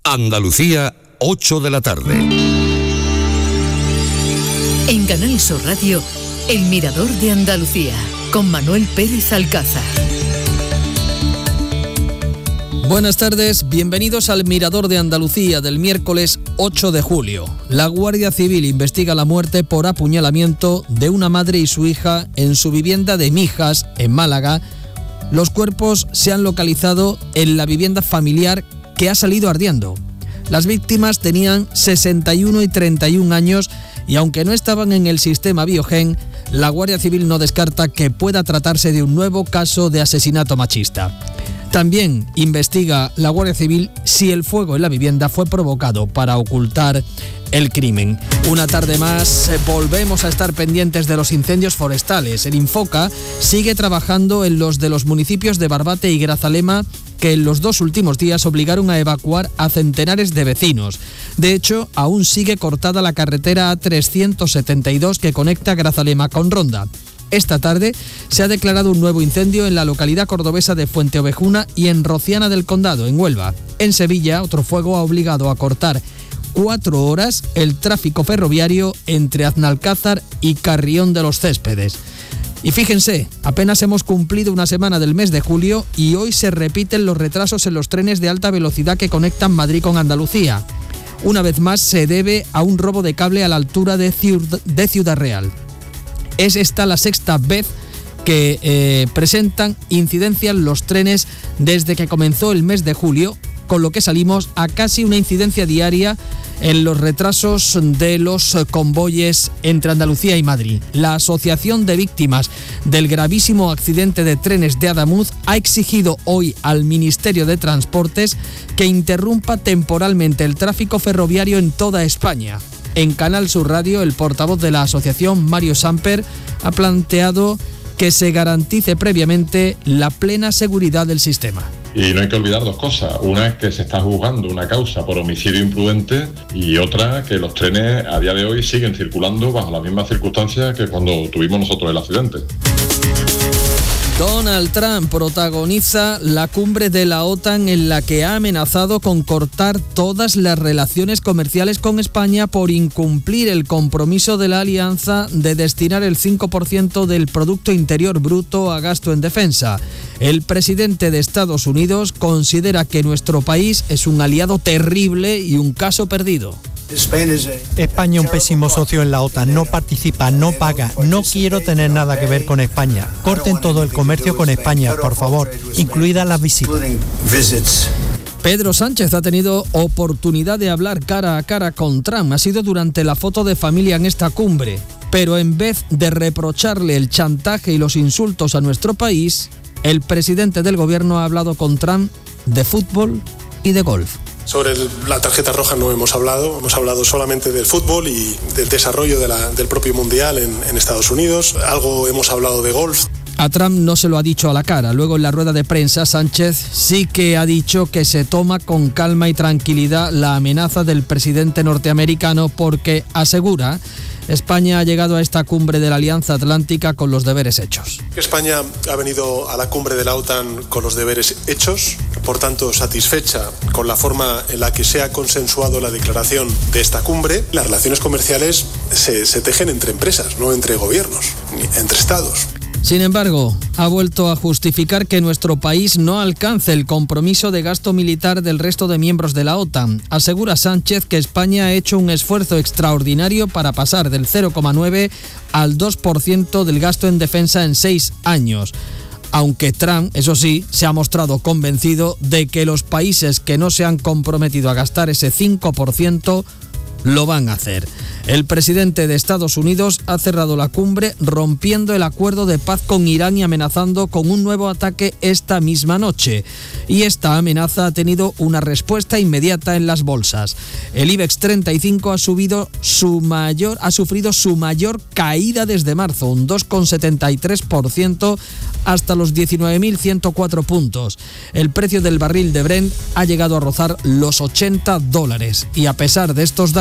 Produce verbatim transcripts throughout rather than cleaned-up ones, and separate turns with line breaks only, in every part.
Andalucía, ocho de la tarde.
En Canal Sur Radio, El Mirador de Andalucía, con Manuel Pérez Alcázar.
Buenas tardes, bienvenidos al Mirador de Andalucía del miércoles ocho de julio. La Guardia Civil investiga la muerte por apuñalamiento de una madre y su hija en su vivienda de Mijas, en Málaga. Los cuerpos se han localizado en la vivienda familiar que ha salido ardiendo. Las víctimas tenían sesenta y uno y treinta y un años y aunque no estaban en el sistema Biogen, la Guardia Civil no descarta que pueda tratarse de un nuevo caso de asesinato machista. También investiga la Guardia Civil si el fuego en la vivienda fue provocado para ocultar el crimen. Una tarde más, eh, volvemos a estar pendientes de los incendios forestales. El Infoca sigue trabajando en los de los municipios de Barbate y Grazalema, que en los dos últimos días obligaron a evacuar a centenares de vecinos. De hecho, aún sigue cortada la carretera A trescientos setenta y dos que conecta Grazalema con Ronda. Esta tarde se ha declarado un nuevo incendio en la localidad cordobesa de Fuenteovejuna y en Rociana del Condado, en Huelva. En Sevilla, otro fuego ha obligado a cortar cuatro horas el tráfico ferroviario entre Aznalcázar y Carrión de los Céspedes. Y fíjense, apenas hemos cumplido una semana del mes de julio y hoy se repiten los retrasos en los trenes de alta velocidad que conectan Madrid con Andalucía. Una vez más se debe a un robo de cable a la altura de Ciudad, de Ciudad Real. Es esta la sexta vez que eh, presentan incidencias los trenes desde que comenzó el mes de julio, con lo que salimos a casi una incidencia diaria en los retrasos de los convoyes entre Andalucía y Madrid. La Asociación de Víctimas del gravísimo accidente de trenes de Adamuz ha exigido hoy al Ministerio de Transportes que interrumpa temporalmente el tráfico ferroviario en toda España. En Canal Sur Radio, el portavoz de la asociación, Mario Samper, ha planteado que se garantice previamente la plena seguridad del sistema.
Y no hay que olvidar dos cosas. Una es que se está juzgando una causa por homicidio imprudente y otra que los trenes a día de hoy siguen circulando bajo las mismas circunstancias que cuando tuvimos nosotros el accidente.
Donald Trump protagoniza la cumbre de la OTAN en la que ha amenazado con cortar todas las relaciones comerciales con España por incumplir el compromiso de la alianza de destinar el cinco por ciento del Producto Interior Bruto a gasto en defensa. El presidente de Estados Unidos considera que nuestro país es un aliado terrible y un caso perdido.
España, un pésimo socio en la OTAN, no participa, no paga, no quiero tener nada que ver con España. Corten todo el comercio con España, por favor, incluidas las visitas.
Pedro Sánchez ha tenido oportunidad de hablar cara a cara con Trump. Ha sido durante la foto de familia en esta cumbre. Pero en vez de reprocharle el chantaje y los insultos a nuestro país, el presidente del gobierno ha hablado con Trump de fútbol y de golf.
Sobre el, la tarjeta roja no hemos hablado, hemos hablado solamente del fútbol y del desarrollo de la, del propio Mundial en, en Estados Unidos. Algo hemos hablado de golf.
A Trump no se lo ha dicho a la cara. Luego en la rueda de prensa, Sánchez sí que ha dicho que se toma con calma y tranquilidad la amenaza del presidente norteamericano porque, asegura, España ha llegado a esta cumbre de la Alianza Atlántica con los deberes hechos.
España ha venido a la cumbre de la OTAN con los deberes hechos, por tanto satisfecha con la forma en la que se ha consensuado la declaración de esta cumbre. Las relaciones comerciales se, se tejen entre empresas, no entre gobiernos, ni entre estados.
Sin embargo, ha vuelto a justificar que nuestro país no alcance el compromiso de gasto militar del resto de miembros de la OTAN. Asegura Sánchez que España ha hecho un esfuerzo extraordinario para pasar del cero coma nueve al dos por ciento del gasto en defensa en seis años. Aunque Trump, eso sí, se ha mostrado convencido de que los países que no se han comprometido a gastar ese cinco por ciento lo van a hacer. El presidente de Estados Unidos ha cerrado la cumbre rompiendo el acuerdo de paz con Irán y amenazando con un nuevo ataque esta misma noche. Y esta amenaza ha tenido una respuesta inmediata en las bolsas. El IBEX treinta y cinco ha subido su mayor, ha sufrido su mayor caída desde marzo, un dos coma setenta y tres por ciento hasta los diecinueve mil ciento cuatro puntos. El precio del barril de Brent ha llegado a rozar los ochenta dólares y a pesar de estos datos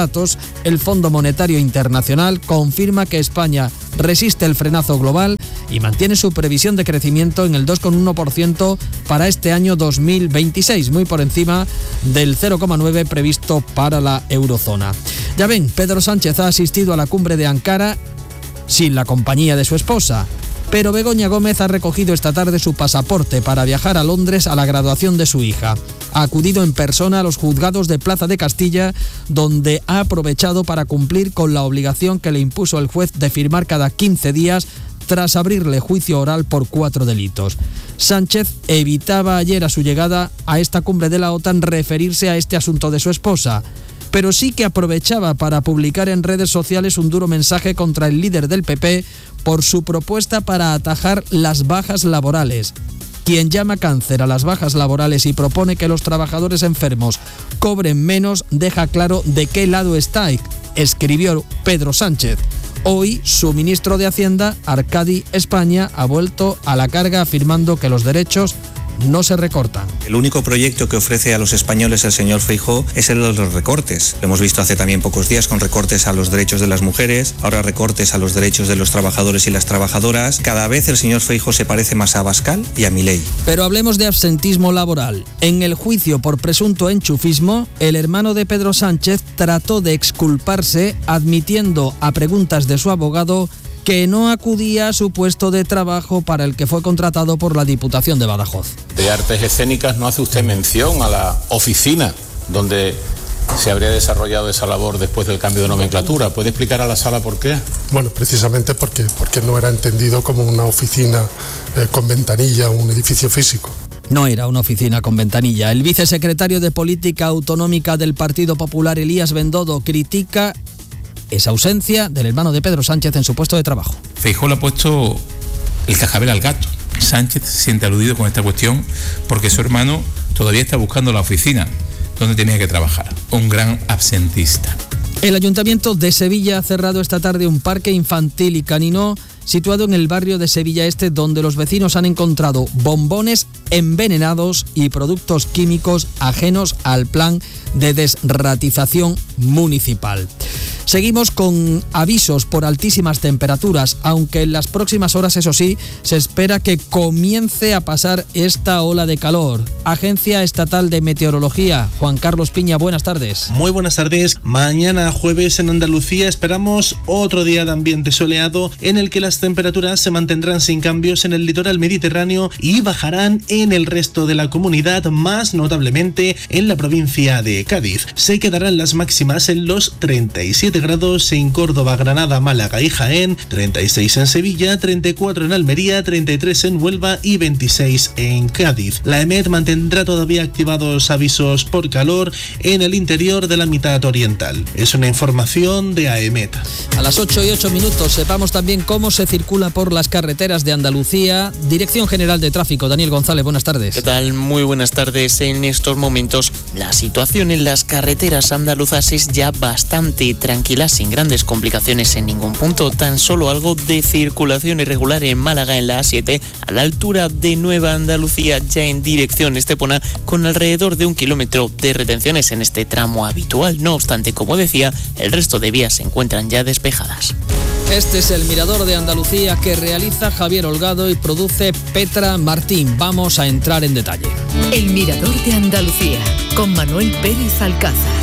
datos, el Fondo Monetario Internacional confirma que España resiste el frenazo global y mantiene su previsión de crecimiento en el dos coma uno por ciento para este año dos mil veintiséis, muy por encima del cero coma nueve por ciento previsto para la eurozona. Ya ven, Pedro Sánchez ha asistido a la cumbre de Ankara sin la compañía de su esposa, pero Begoña Gómez ha recogido esta tarde su pasaporte para viajar a Londres a la graduación de su hija. Ha acudido en persona a los juzgados de Plaza de Castilla, donde ha aprovechado para cumplir con la obligación que le impuso el juez de firmar cada quince días tras abrirle juicio oral por cuatro delitos. Sánchez evitaba ayer a su llegada a esta cumbre de la OTAN referirse a este asunto de su esposa, pero sí que aprovechaba para publicar en redes sociales un duro mensaje contra el líder del P P por su propuesta para atajar las bajas laborales. Quien llama cáncer a las bajas laborales y propone que los trabajadores enfermos cobren menos deja claro de qué lado está, escribió Pedro Sánchez. Hoy, su ministro de Hacienda, Arcadi España, ha vuelto a la carga afirmando que los derechos no se recortan.
El único proyecto que ofrece a los españoles el señor Feijóo es el de los recortes. Lo hemos visto hace también pocos días con recortes a los derechos de las mujeres, ahora recortes a los derechos de los trabajadores y las trabajadoras. Cada vez el señor Feijóo se parece más a Abascal y a Milei.
Pero hablemos de absentismo laboral. En el juicio por presunto enchufismo, el hermano de Pedro Sánchez trató de exculparse admitiendo a preguntas de su abogado que no acudía a su puesto de trabajo para el que fue contratado por la Diputación de Badajoz.
De Artes Escénicas no hace usted mención a la oficina donde se habría desarrollado esa labor después del cambio de nomenclatura. ¿Puede explicar a la sala por qué?
Bueno, precisamente porque, porque no era entendido como una oficina eh, con ventanilla, un edificio físico.
No era una oficina con ventanilla. El vicesecretario de Política Autonómica del Partido Popular, Elías Bendodo, critica esa ausencia del hermano de Pedro Sánchez en su puesto de trabajo.
Feijóo le ha puesto el cascabel al gato. Sánchez se siente aludido con esta cuestión porque su hermano todavía está buscando la oficina donde tenía que trabajar. Un gran absentista.
El Ayuntamiento de Sevilla ha cerrado esta tarde un parque infantil y canino situado en el barrio de Sevilla Este, donde los vecinos han encontrado bombones envenenados y productos químicos ajenos al plan de desratización municipal. Seguimos con avisos por altísimas temperaturas, aunque en las próximas horas, eso sí, se espera que comience a pasar esta ola de calor. Agencia Estatal de Meteorología, Juan Carlos Piña, buenas tardes.
Muy buenas tardes. Mañana jueves en Andalucía esperamos otro día de ambiente soleado en el que las temperaturas se mantendrán sin cambios en el litoral mediterráneo y bajarán en el resto de la comunidad, más notablemente en la provincia de Cádiz. Se quedarán las máximas en los treinta y siete grados en Córdoba, Granada, Málaga y Jaén, treinta y seis en Sevilla, treinta y cuatro en Almería, treinta y tres en Huelva y veintiséis en Cádiz. La EMET mantendrá todavía activados avisos por calor en el interior de la mitad oriental. Es una información de AEMET.
A las ocho y ocho minutos sepamos también cómo se circula por las carreteras de Andalucía. Dirección General de Tráfico, Daniel González, buenas tardes.
¿Qué tal? Muy buenas tardes. En estos momentos la situación en las carreteras andaluzas es ya bastante tranquila, sin grandes complicaciones en ningún punto, tan solo algo de circulación irregular en Málaga en la A siete, a la altura de Nueva Andalucía, ya en dirección Estepona, con alrededor de un kilómetro de retenciones en este tramo habitual. No obstante, como decía, el resto de vías se encuentran ya despejadas.
Este es el Mirador de Andalucía que realiza Javier Holgado y produce Petra Martín. Vamos a entrar en detalle.
El Mirador de Andalucía, con Manuel Pérez Alcázar.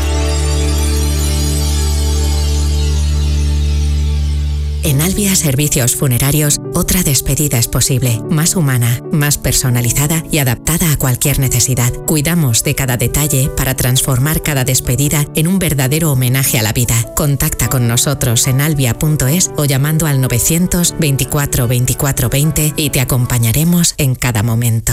En Albia Servicios Funerarios, otra despedida es posible, más humana, más personalizada y adaptada a cualquier necesidad. Cuidamos de cada detalle para transformar cada despedida en un verdadero homenaje a la vida. Contacta con nosotros en albia punto es o llamando al novecientos veinticuatro veinticuatro veinte y te acompañaremos en cada momento.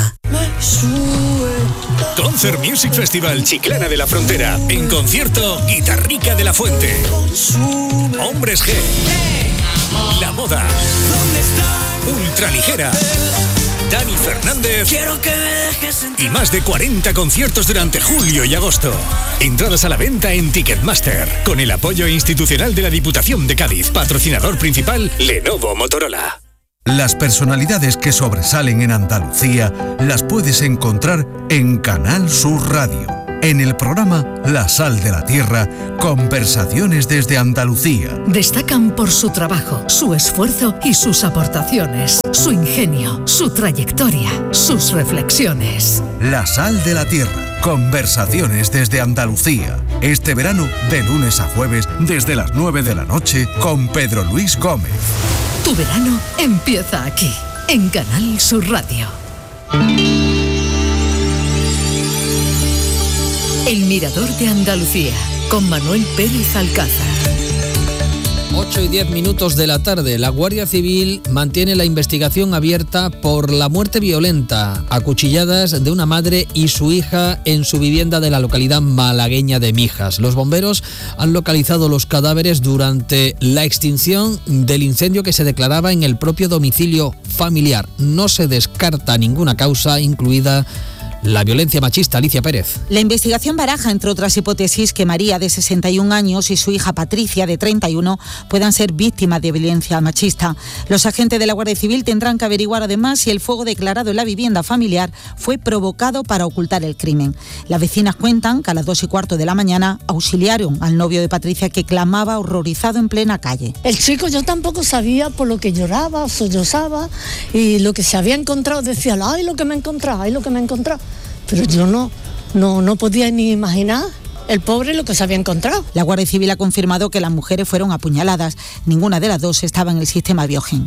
Concert Music Festival Chiclana de la Frontera. En concierto, Guitarrica de la Fuente. Hombres G. La Moda, Ultraligera, Dani Fernández y más de cuarenta conciertos durante julio y agosto. Entradas a la venta en Ticketmaster, con el apoyo institucional de la Diputación de Cádiz. Patrocinador principal, Lenovo Motorola.
Las personalidades que sobresalen en Andalucía las puedes encontrar en Canal Sur Radio. en el programa La Sal de la Tierra, conversaciones desde Andalucía.
Destacan por su trabajo, su esfuerzo y sus aportaciones, su ingenio, su trayectoria, sus reflexiones.
La Sal de la Tierra, conversaciones desde Andalucía. Este verano, de lunes a jueves, desde las nueve de la noche, con Pedro Luis Gómez.
Tu verano empieza aquí, en Canal Sur Radio. El Mirador de Andalucía, con Manuel Pérez Alcázar.
ocho y diez minutos de la tarde. La Guardia Civil mantiene la investigación abierta por la muerte violenta, acuchilladas de una madre y su hija en su vivienda de la localidad malagueña de Mijas. Los bomberos han localizado los cadáveres durante la extinción del incendio que se declaraba en el propio domicilio familiar. No se descarta ninguna causa, incluida la violencia machista. Alicia Pérez.
La investigación baraja, entre otras hipótesis, que María, de sesenta y un años, y su hija Patricia, de treinta y uno, puedan ser víctimas de violencia machista. Los agentes de la Guardia Civil tendrán que averiguar además si el fuego declarado en la vivienda familiar fue provocado para ocultar el crimen. Las vecinas cuentan que a las dos y cuarto de la mañana auxiliaron al novio de Patricia, que clamaba horrorizado en plena calle.
El chico, yo tampoco sabía por lo que lloraba, sollozaba, y lo que se había encontrado, decía, ay, lo que me he encontrado, ay, lo que me he encontrado. Pero yo no, no, no podía ni imaginar el pobre lo que se había encontrado.
La Guardia Civil ha confirmado que las mujeres fueron apuñaladas. Ninguna de las dos estaba en el sistema Biogen.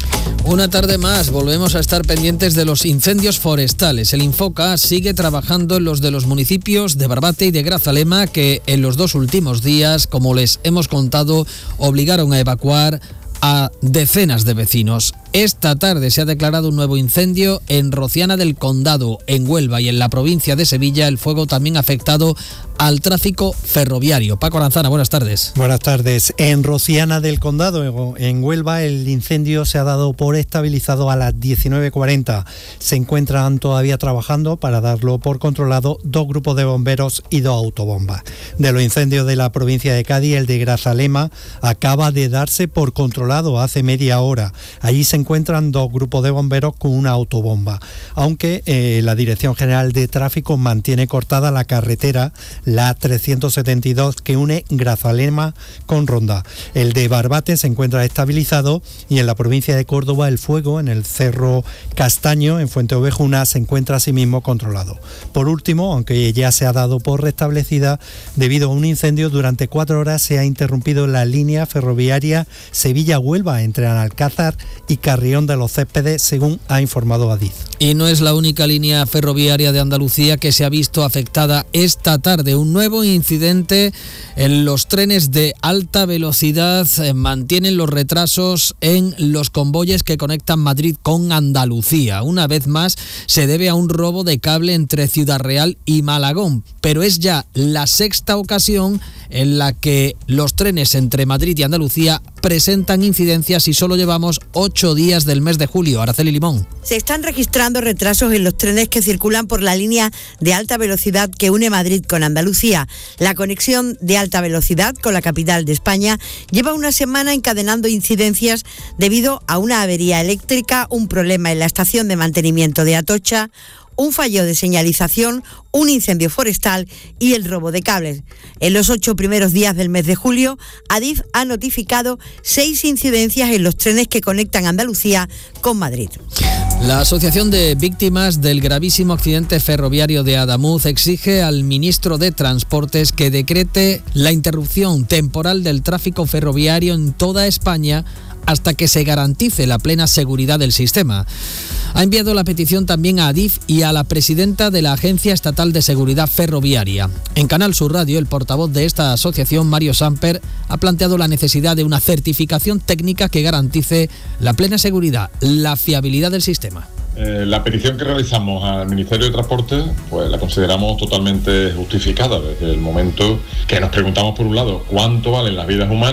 Una tarde más, volvemos a estar pendientes de los incendios forestales. El Infoca sigue trabajando en los de los municipios de Barbate y de Grazalema, que en los dos últimos días, como les hemos contado, obligaron a evacuar a decenas de vecinos. Esta tarde se ha declarado un nuevo incendio en Rociana del Condado, en Huelva, y en la provincia de Sevilla el fuego también ha afectado al tráfico ferroviario. Paco Aranzana, buenas tardes.
Buenas tardes. En Rociana del Condado, en Huelva, el incendio se ha dado por estabilizado a las diecinueve cuarenta. Se encuentran todavía trabajando para darlo por controlado dos grupos de bomberos y dos autobombas. De los incendios de la provincia de Cádiz, el de Grazalema acaba de darse por controlado hace media hora. Allí se encuentran dos grupos de bomberos con una autobomba, aunque eh, la Dirección General de Tráfico mantiene cortada la carretera, la trescientos setenta y dos, que une Grazalema con Ronda. El de Barbate se encuentra estabilizado, y en la provincia de Córdoba el fuego en el Cerro Castaño, en Fuente Ovejuna, se encuentra asimismo controlado. Por último, aunque ya se ha dado por restablecida, debido a un incendio durante cuatro horas se ha interrumpido la línea ferroviaria Sevilla-Huelva entre Analcázar y Carrión de los Céspedes, según ha informado Adif.
Y no es la única línea ferroviaria de Andalucía que se ha visto afectada esta tarde. Un nuevo incidente en los trenes de alta velocidad eh, mantienen los retrasos en los convoyes que conectan Madrid con Andalucía. Una vez más se debe a un robo de cable entre Ciudad Real y Malagón, pero es ya la sexta ocasión en la que los trenes entre Madrid y Andalucía presentan incidencias y solo llevamos ocho días del mes de julio. Araceli Limón.
Se están registrando retrasos en los trenes que circulan por la línea de alta velocidad que une Madrid con Andalucía. La conexión de alta velocidad con la capital de España lleva una semana encadenando incidencias debido a una avería eléctrica, un problema en la estación de mantenimiento de Atocha, un fallo de señalización, un incendio forestal y el robo de cables. En los ocho primeros días del mes de julio, Adif ha notificado seis incidencias en los trenes que conectan Andalucía con Madrid.
La Asociación de Víctimas del Gravísimo Accidente Ferroviario de Adamuz exige al ministro de Transportes que decrete la interrupción temporal del tráfico ferroviario en toda España hasta que se garantice la plena seguridad del sistema. Ha enviado la petición también a Adif y a la presidenta de la Agencia Estatal de Seguridad Ferroviaria. En Canal Sur Radio, el portavoz de esta asociación, Mario Samper, ha planteado la necesidad de una certificación técnica que garantice la plena seguridad, la fiabilidad del sistema.
Eh, la petición que realizamos al Ministerio de Transporte, pues la consideramos totalmente justificada desde el momento que nos preguntamos, por un lado, cuánto valen las vidas humanas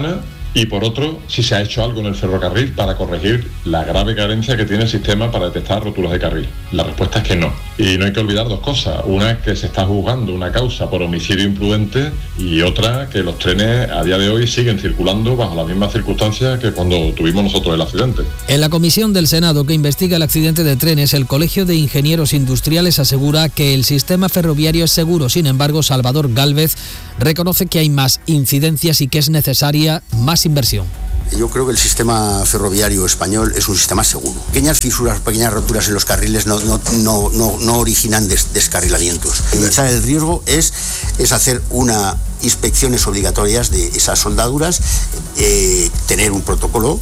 Y por otro, si se ha hecho algo en el ferrocarril para corregir la grave carencia que tiene el sistema para detectar roturas de carril. La respuesta es que no. Y no hay que olvidar dos cosas. Una es que se está juzgando una causa por homicidio imprudente y otra que los trenes a día de hoy siguen circulando bajo las mismas circunstancias que cuando tuvimos nosotros el accidente.
En la comisión del Senado que investiga el accidente de trenes, el Colegio de Ingenieros Industriales asegura que el sistema ferroviario es seguro. Sin embargo, Salvador Gálvez reconoce que hay más incidencias y que es necesaria más inversión.
Yo creo que el sistema ferroviario español es un sistema seguro. Pequeñas fisuras, pequeñas roturas en los carriles no, no, no, no, no originan des, descarrilamientos. Minimizar el riesgo es, es hacer una inspecciones obligatorias de esas soldaduras, eh, tener un protocolo.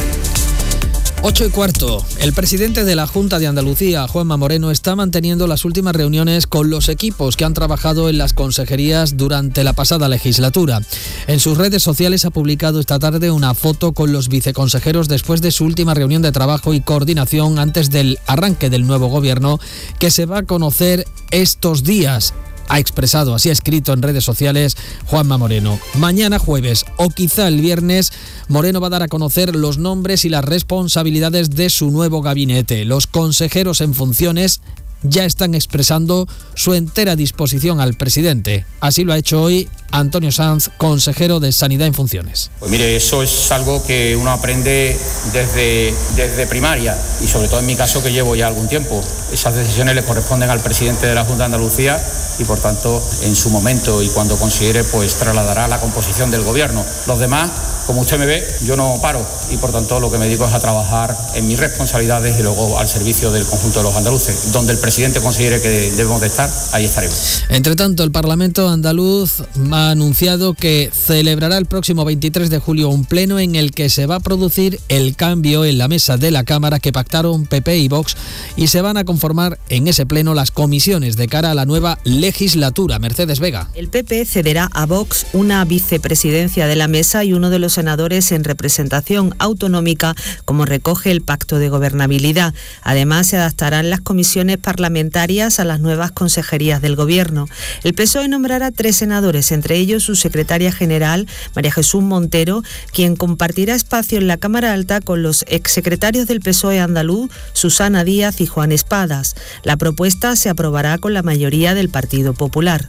ocho y cuarto. El presidente de la Junta de Andalucía, Juanma Moreno, está manteniendo las últimas reuniones con los equipos que han trabajado en las consejerías durante la pasada legislatura. En sus redes sociales ha publicado esta tarde una foto con los viceconsejeros después de su última reunión de trabajo y coordinación antes del arranque del nuevo gobierno, que se va a conocer estos días. Ha expresado, así ha escrito en redes sociales Juanma Moreno. Mañana jueves o quizá el viernes, Moreno va a dar a conocer los nombres y las responsabilidades de su nuevo gabinete. Los consejeros en funciones ya están expresando su entera disposición al presidente. Así lo ha hecho hoy Antonio Sanz, consejero de Sanidad en funciones.
Pues mire, eso es algo que uno aprende desde, desde primaria y sobre todo en mi caso que llevo ya algún tiempo. Esas decisiones le corresponden al presidente de la Junta de Andalucía y por tanto en su momento y cuando considere pues trasladará la composición del gobierno. Los demás, como usted me ve, yo no paro y por tanto lo que me dedico es a trabajar en mis responsabilidades y luego al servicio del conjunto de los andaluces. Donde el presidente considere que debemos de estar, ahí estaremos.
Entre tanto, el Parlamento andaluz ha anunciado que celebrará el próximo veintitrés de julio un pleno en el que se va a producir el cambio en la mesa de la Cámara que pactaron P P y Vox y se van a conformar en ese pleno las comisiones de cara a la nueva legislatura. Mercedes Vega.
El P P cederá a Vox una vicepresidencia de la mesa y uno de los senadores en representación autonómica, como recoge el Pacto de Gobernabilidad. Además, se adaptarán las comisiones parlamentarias a las nuevas consejerías del Gobierno. El P S O E nombrará tres senadores, entre ellos su secretaria general, María Jesús Montero, quien compartirá espacio en la Cámara Alta con los exsecretarios del P S O E andaluz, Susana Díaz y Juan Espadas. La propuesta se aprobará con la mayoría del Partido Popular.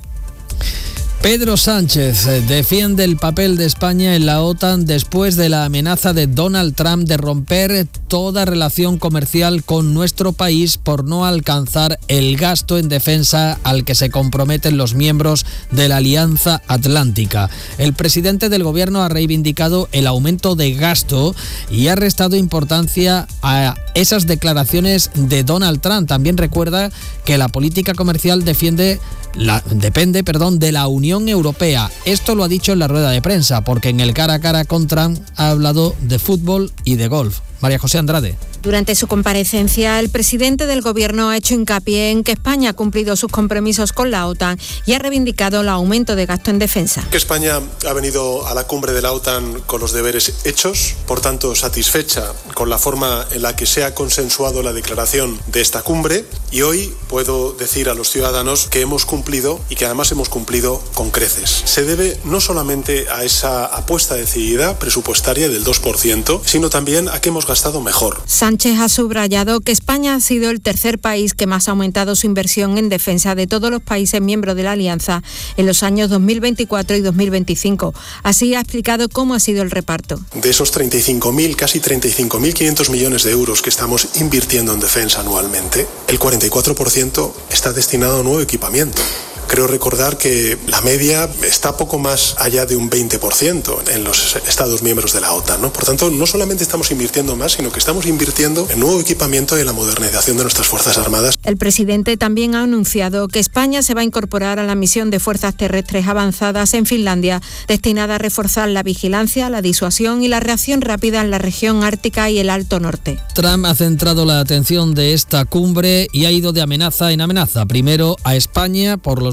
Pedro Sánchez defiende el papel de España en la OTAN después de la amenaza de Donald Trump de romper toda relación comercial con nuestro país por no alcanzar el gasto en defensa al que se comprometen los miembros de la Alianza Atlántica. El presidente del gobierno ha reivindicado el aumento de gasto y ha restado importancia a esas declaraciones de Donald Trump. También recuerda que la política comercial defiende La, depende perdón, de la Unión Europea. Esto lo ha dicho en la rueda de prensa, porque en el cara a cara con Trump ha hablado de fútbol y de golf. María José Andrade.
Durante su comparecencia, el presidente del Gobierno ha hecho hincapié en que España ha cumplido sus compromisos con la OTAN y ha reivindicado el aumento de gasto en defensa.
Que España ha venido a la cumbre de la OTAN con los deberes hechos, por tanto satisfecha con la forma en la que se ha consensuado la declaración de esta cumbre, y hoy puedo decir a los ciudadanos que hemos cumplido y que además hemos cumplido con creces. Se debe no solamente a esa apuesta decidida presupuestaria del dos por ciento, sino también a que hemos gastado mejor.
Sánchez ha subrayado que España ha sido el tercer país que más ha aumentado su inversión en defensa de todos los países miembros de la Alianza en los años dos mil veinticuatro y dos mil veinticinco. Así ha explicado cómo ha sido el reparto.
De esos treinta y cinco mil, casi treinta y cinco mil quinientos millones de euros que estamos invirtiendo en defensa anualmente, el cuarenta y cuatro por ciento está destinado a nuevo equipamiento. Creo recordar que la media está poco más allá de un veinte por ciento en los Estados miembros de la OTAN, ¿no? Por tanto, no solamente estamos invirtiendo más, sino que estamos invirtiendo en nuevo equipamiento y en la modernización de nuestras Fuerzas Armadas.
El presidente también ha anunciado que España se va a incorporar a la misión de fuerzas terrestres avanzadas en Finlandia, destinada a reforzar la vigilancia, la disuasión y la reacción rápida en la región ártica y el Alto Norte.
Trump ha centrado la atención de esta cumbre y ha ido de amenaza en amenaza. Primero a España por los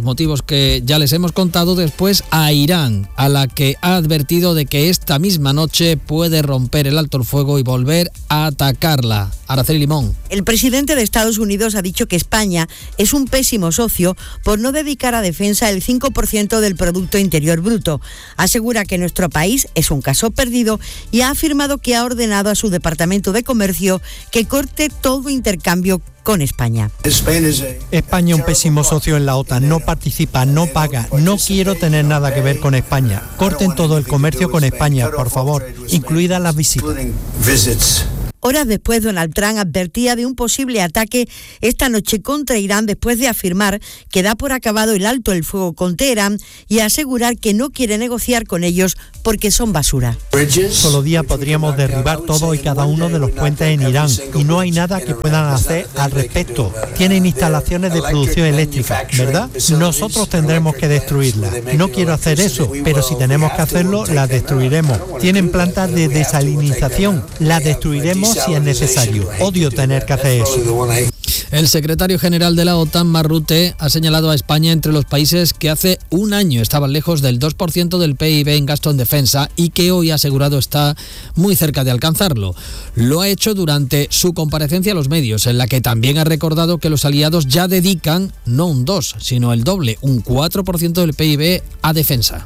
los motivos que ya les hemos contado, después a Irán, a la que ha advertido de que esta misma noche puede romper el alto el fuego y volver a atacarla. Araceli Limón.
El presidente de Estados Unidos ha dicho que España es un pésimo socio por no dedicar a defensa el cinco por ciento del Producto Interior Bruto. Asegura que nuestro país es un caso perdido y ha afirmado que ha ordenado a su Departamento de Comercio que corte todo intercambio con España.
España es un pésimo socio en la OTAN, no participa, no paga, no quiero tener nada que ver con España. Corten todo el comercio con España, por favor, incluidas las visitas.
Horas después, Donald Trump advertía de un posible ataque esta noche contra Irán después de afirmar que da por acabado el alto el fuego con Teherán y asegurar que no quiere negociar con ellos porque son basura.
Solo día podríamos derribar todo y cada uno de los puentes en Irán y no hay nada que puedan hacer al respecto. Tienen instalaciones de producción eléctrica, ¿verdad? Nosotros tendremos que destruirlas. No quiero hacer eso, pero si tenemos que hacerlo, las destruiremos. Tienen plantas de desalinización, las destruiremos si es necesario. Odio tener que hacer eso.
El secretario general de la OTAN, Mark Rutte, ha señalado a España entre los países que hace un año estaban lejos del dos por ciento del P I B en gasto en defensa y que hoy ha asegurado está muy cerca de alcanzarlo. Lo ha hecho durante su comparecencia a los medios, en la que también ha recordado que los aliados ya dedican no un dos, sino el doble, un cuatro por ciento del P I B a defensa.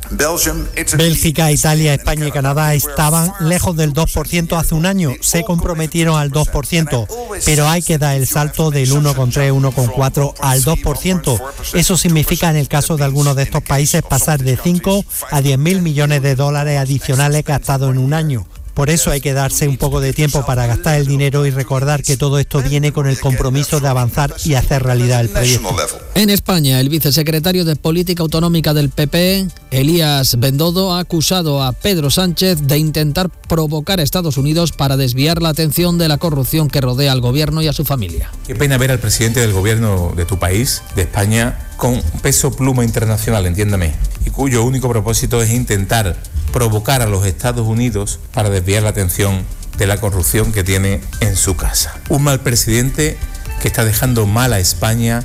Bélgica, Italia, España y Canadá estaban lejos del dos por ciento hace un año, se comprometieron al dos por ciento, pero hay que dar el salto del uno coma tres, uno coma cuatro al dos por ciento. Eso significa en el caso de algunos de estos países pasar de cinco a diez mil millones de dólares adicionales gastados en un año. Por eso hay que darse un poco de tiempo para gastar el dinero y recordar que todo esto viene con el compromiso de avanzar y hacer realidad el proyecto.
En España, el vicesecretario de Política Autonómica del P P, Elías Bendodo, ha acusado a Pedro Sánchez de intentar provocar a Estados Unidos para desviar la atención de la corrupción que rodea al gobierno y a su familia.
Qué pena ver al presidente del gobierno de tu país, de España, con peso pluma internacional, entiéndame, y cuyo único propósito es intentar provocar a los Estados Unidos para desviar la atención de la corrupción que tiene en su casa. Un mal presidente que está dejando mal a España.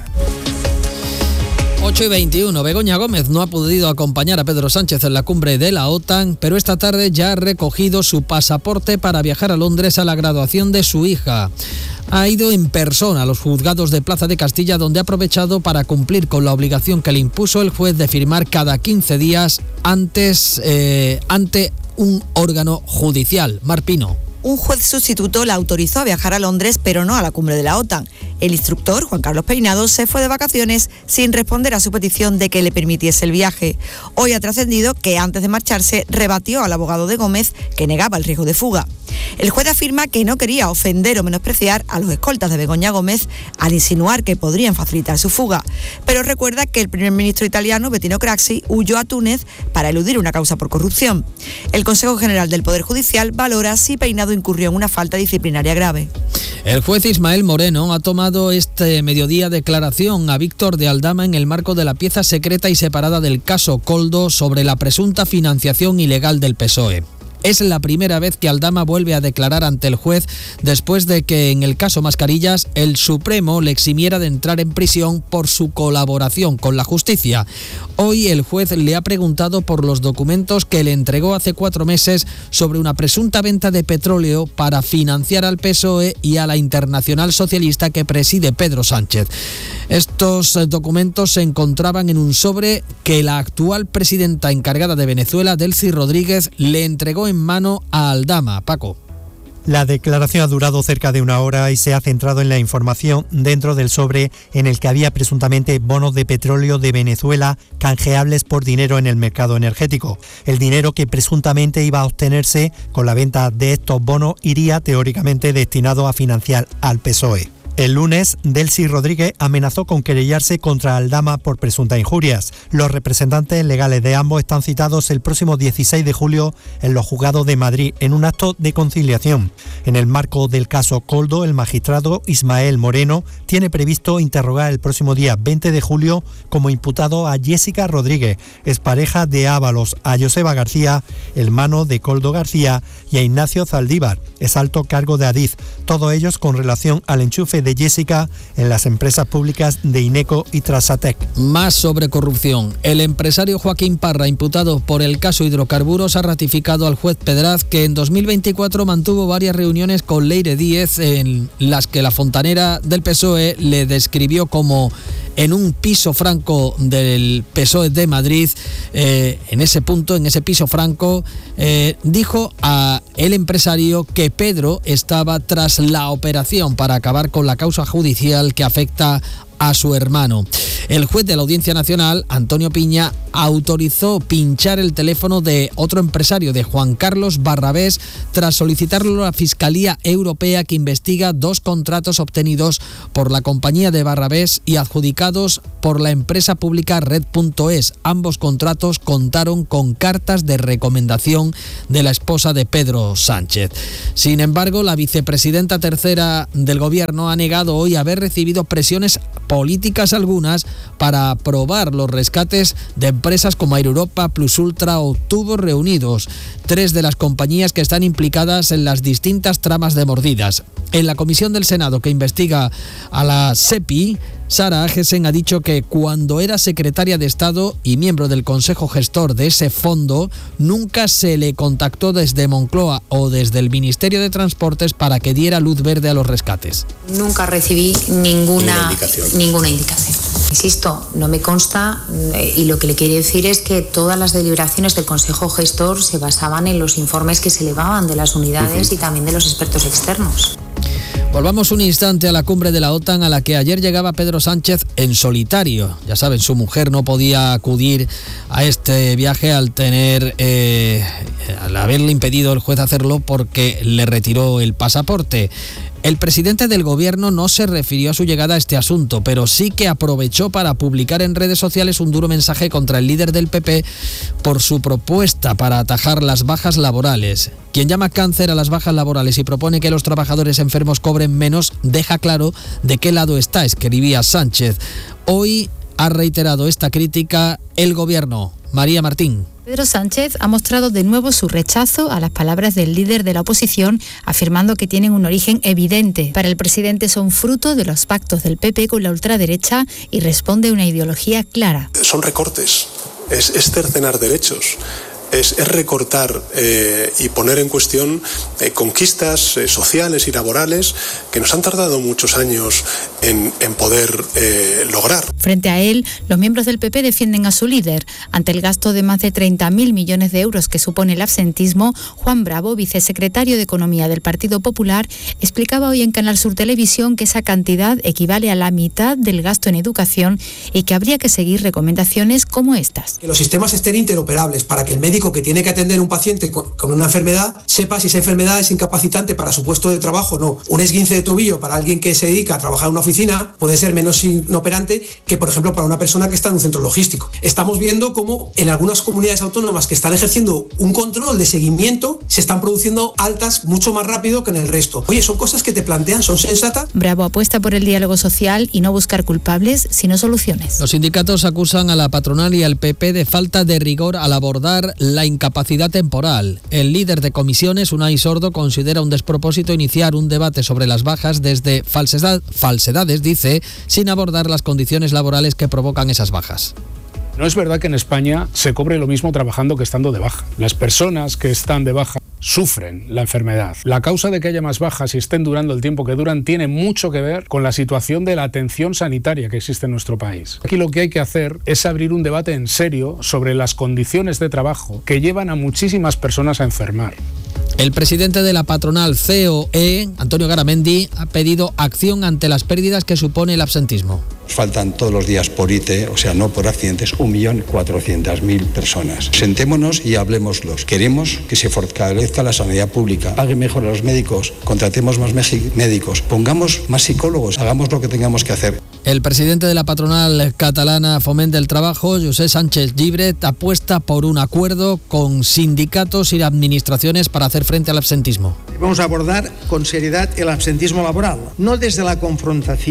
ocho y veintiuno. Begoña Gómez no ha podido acompañar a Pedro Sánchez en la cumbre de la OTAN, pero esta tarde ya ha recogido su pasaporte para viajar a Londres a la graduación de su hija. Ha ido en persona a los juzgados de Plaza de Castilla, donde ha aprovechado para cumplir con la obligación que le impuso el juez de firmar cada quince días antes eh, ante un órgano judicial. Mar Pino.
Un juez sustituto la autorizó a viajar a Londres, pero no a la cumbre de la OTAN. El instructor, Juan Carlos Peinado, se fue de vacaciones sin responder a su petición de que le permitiese el viaje. Hoy ha trascendido que antes de marcharse rebatió al abogado de Gómez, que negaba el riesgo de fuga. El juez afirma que no quería ofender o menospreciar a los escoltas de Begoña Gómez al insinuar que podrían facilitar su fuga, pero recuerda que el primer ministro italiano, Bettino Craxi, huyó a Túnez para eludir una causa por corrupción. El Consejo General del Poder Judicial valora si Peinado incurrió en una falta disciplinaria grave.
El juez Ismael Moreno ha tomado este mediodía declaración a Víctor de Aldama en el marco de la pieza secreta y separada del caso Koldo sobre la presunta financiación ilegal del P S O E. Es la primera vez que Aldama vuelve a declarar ante el juez después de que en el caso Mascarillas el Supremo le eximiera de entrar en prisión por su colaboración con la justicia. Hoy el juez le ha preguntado por los documentos que le entregó hace cuatro meses sobre una presunta venta de petróleo para financiar al P S O E y a la Internacional Socialista que preside Pedro Sánchez. Estos documentos se encontraban en un sobre que la actual presidenta encargada de Venezuela, Delcy Rodríguez, le entregó en mano a Aldama. Paco.
La declaración ha durado cerca de una hora y se ha centrado en la información dentro del sobre en el que había presuntamente bonos de petróleo de Venezuela canjeables por dinero en el mercado energético. El dinero que presuntamente iba a obtenerse con la venta de estos bonos iría teóricamente destinado a financiar al P S O E. El lunes, Delcy Rodríguez amenazó con querellarse contra Aldama por presuntas injurias. Los representantes legales de ambos están citados el próximo dieciséis de julio en los juzgados de Madrid en un acto de conciliación. En el marco del caso Koldo, el magistrado Ismael Moreno tiene previsto interrogar el próximo día veinte de julio como imputado a Jessica Rodríguez, expareja de Ábalos, a Joseba García, hermano de Koldo García, y a Ignacio Zaldívar, exalto cargo de Adif, todos ellos con relación al enchufe de de Jessica en las empresas públicas de Ineco y Trasatec.
Más sobre corrupción. El empresario Joaquín Parra, imputado por el caso hidrocarburos, ha ratificado al juez Pedraz que en dos mil veinticuatro mantuvo varias reuniones con Leire Díez en las que la fontanera del P S O E le describió como en un piso franco del P S O E de Madrid. Eh, en ese punto, en ese piso franco, eh, dijo a el empresario que Pedro estaba tras la operación para acabar con la causa judicial que afecta a su hermano. El juez de la Audiencia Nacional, Antonio Piña, autorizó pinchar el teléfono de otro empresario, de Juan Carlos Barrabés, tras solicitarlo a la Fiscalía Europea, que investiga dos contratos obtenidos por la compañía de Barrabés y adjudicados por la empresa pública Red punto es. Ambos contratos contaron con cartas de recomendación de la esposa de Pedro Sánchez. Sin embargo, la vicepresidenta tercera del Gobierno ha negado hoy haber recibido presiones políticas algunas para aprobar los rescates de empresas como Air Europa, Plus Ultra o Tubos Reunidos, tres de las compañías que están implicadas en las distintas tramas de mordidas. En la comisión del Senado que investiga a la SEPI, Sara Agesen ha dicho que cuando era secretaria de Estado y miembro del Consejo Gestor de ese fondo, nunca se le contactó desde Moncloa o desde el Ministerio de Transportes para que diera luz verde a los rescates.
Nunca recibí ninguna, ninguna indicación. Ninguna indicación. Insisto, no me consta, y lo que le quiero decir es que todas las deliberaciones del Consejo Gestor se basaban en los informes que se elevaban de las unidades uh-huh. y también de los expertos externos.
Volvamos un instante a la cumbre de la OTAN, a la que ayer llegaba Pedro Sánchez en solitario. Ya saben, su mujer no podía acudir a este viaje al tener, eh, al haberle impedido el juez hacerlo porque le retiró el pasaporte. El presidente del Gobierno no se refirió a su llegada a este asunto, pero sí que aprovechó para publicar en redes sociales un duro mensaje contra el líder del P P por su propuesta para atajar las bajas laborales. Quien llama cáncer a las bajas laborales y propone que los trabajadores enfermos cobren menos, deja claro de qué lado está, escribía Sánchez. Hoy ha reiterado esta crítica el Gobierno. María Martín.
Pedro Sánchez ha mostrado de nuevo su rechazo a las palabras del líder de la oposición, afirmando que tienen un origen evidente. Para el presidente son fruto de los pactos del P P con la ultraderecha y responde a una ideología clara.
Son recortes, es, es cercenar derechos. Es, es recortar eh, y poner en cuestión eh, conquistas eh, sociales y laborales que nos han tardado muchos años en, en poder eh, lograr.
Frente a él, los miembros del P P defienden a su líder. Ante el gasto de más de treinta mil millones de euros que supone el absentismo, Juan Bravo, vicesecretario de Economía del Partido Popular, explicaba hoy en Canal Sur Televisión que esa cantidad equivale a la mitad del gasto en educación y que habría que seguir recomendaciones como estas.
Que los sistemas estén interoperables para que el médico que tiene que atender a un paciente con, con una enfermedad sepa si esa enfermedad es incapacitante para su puesto de trabajo o no. Un esguince de tobillo para alguien que se dedica a trabajar en una oficina puede ser menos inoperante que, por ejemplo, para una persona que está en un centro logístico. Estamos viendo cómo en algunas comunidades autónomas que están ejerciendo un control de seguimiento se están produciendo altas mucho más rápido que en el resto. Oye, son cosas que te plantean, son sensatas.
Bravo apuesta por el diálogo social y no buscar culpables, sino soluciones.
Los sindicatos acusan a la patronal y al P P de falta de rigor al abordar la incapacidad temporal. El líder de comisiones, Unai Sordo, considera un despropósito iniciar un debate sobre las bajas desde falsedad, falsedades, dice, sin abordar las condiciones laborales que provocan esas bajas.
No es verdad que en España se cobre lo mismo trabajando que estando de baja. Las personas que están de baja sufren la enfermedad. La causa de que haya más bajas y estén durando el tiempo que duran tiene mucho que ver con la situación de la atención sanitaria que existe en nuestro país. Aquí lo que hay que hacer es abrir un debate en serio sobre las condiciones de trabajo que llevan a muchísimas personas a enfermar.
El presidente de la patronal C O E, Antonio Garamendi, ha pedido acción ante las pérdidas que supone el absentismo.
Faltan todos los días por I T E, o sea, no por accidentes, un millón cuatrocientas mil personas. Sentémonos y hablemoslos. Queremos que se fortalezca la sanidad pública, pague mejor a los médicos, contratemos más médicos, pongamos más psicólogos, hagamos lo que tengamos que hacer.
El presidente de la patronal catalana Foment del Trabajo, José Sánchez Llibret, apuesta por un acuerdo con sindicatos y administraciones para hacer frente al absentismo.
Vamos a abordar con seriedad el absentismo laboral, no desde la confrontación,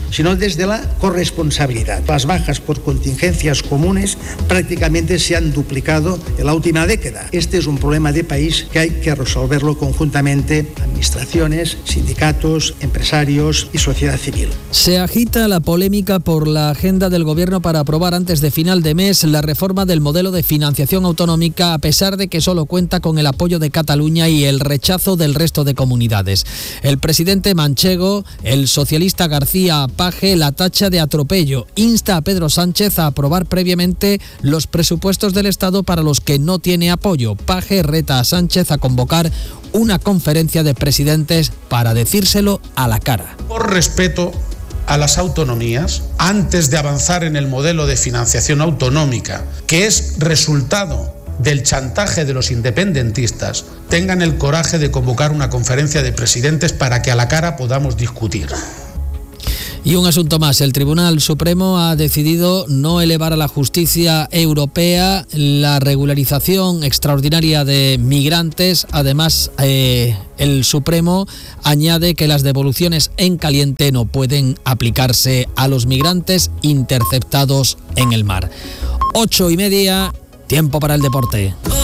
sino desde la corresponsabilidad. Las bajas por contingencias comunes prácticamente se han duplicado en la última década. Este es un problema de país que hay que resolverlo conjuntamente, administraciones, sindicatos, empresarios y sociedad civil.
Se agita la polémica por la agenda del Gobierno para aprobar antes de final de mes la reforma del modelo de financiación autonómica, a pesar de que solo cuenta con el apoyo de Cataluña y el rechazo del resto de comunidades. El presidente manchego, el socialista García Paje, la tacha de atropello. Insta a Pedro Sánchez a aprobar previamente los presupuestos del Estado para los que no tiene apoyo. Paje reta a Sánchez a convocar una conferencia de presidentes para decírselo a la cara.
Por respeto a las autonomías, antes de avanzar en el modelo de financiación autonómica, que es resultado del chantaje de los independentistas, tengan el coraje de convocar una conferencia de presidentes para que a la cara podamos discutir.
Y un asunto más, el Tribunal Supremo ha decidido no elevar a la justicia europea la regularización extraordinaria de migrantes. Además, eh, el Supremo añade que las devoluciones en caliente no pueden aplicarse a los migrantes interceptados en el mar. Ocho y media, tiempo para el deporte.